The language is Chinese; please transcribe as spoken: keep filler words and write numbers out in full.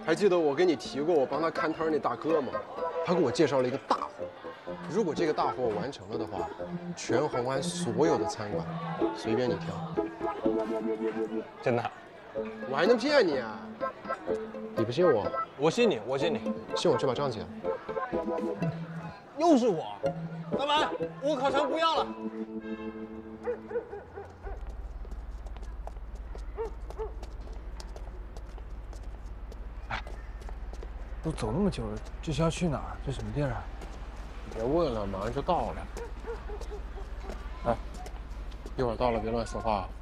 还记得我跟你提过我帮他看摊那大哥吗？他给我介绍了一个大货，如果这个大货完成了的话，全红安所有的餐馆随便你挑。 真的？ 我还能骗你啊？你不信我？ 我信你，我信你。 信我去把账结了。 又是我，老板，我烤肠不要了。 哎，都走那么久了，这是要去哪儿？这什么地儿啊？ 别问了，马上就到了。哎，一会儿到了别乱说话。